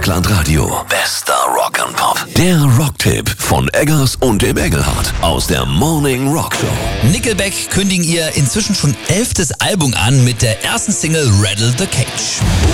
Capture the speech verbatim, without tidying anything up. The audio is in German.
Deutschlandradio. Bester Rock and Pop. Der Rocktipp von Eggers und dem Engelhardt aus der Morning Rock Show. Nickelback kündigen ihr inzwischen schon elftes Album an mit der ersten Single Rattle the Cage.